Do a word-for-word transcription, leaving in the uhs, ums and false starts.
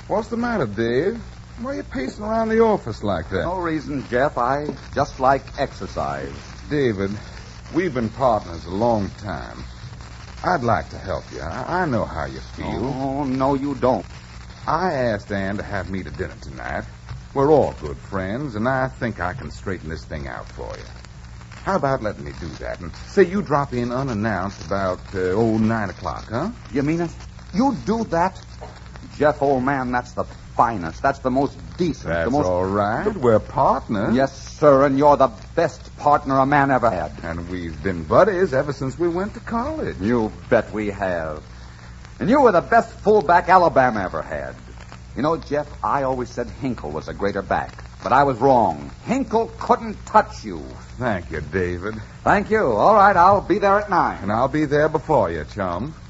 What's the matter, Dave? Why are you pacing around the office like that? No reason, Jeff. I just like exercise. David, we've been partners a long time. I'd like to help you. I, I know how you feel. Oh, no, you don't. I asked Ann to have me to dinner tonight. We're all good friends, and I think I can straighten this thing out for you. How about letting me do that? And say you drop in unannounced about, uh, oh, nine o'clock, huh? You mean it? You do that? Jeff, old man, that's the finest. That's the most decent. That's the most... all right. We're partners. Yes, sir, and you're the best partner a man ever had. And we've been buddies ever since we went to college. You bet we have. And you were the best fullback Alabama ever had. You know, Jeff, I always said Hinkle was a greater back. But I was wrong. Hinkle couldn't touch you. Thank you, David. Thank you. All right, I'll be there at nine. And I'll be there before you, chum.